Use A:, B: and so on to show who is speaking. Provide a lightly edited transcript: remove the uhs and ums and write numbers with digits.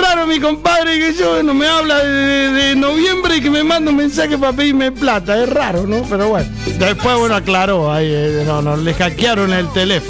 A: raro mi compadre que yo no me habla de noviembre y que me manda un mensaje para pedirme plata. Es raro, ¿no? Pero bueno. Después, bueno, aclaró. Ahí, no, le hackearon el teléfono.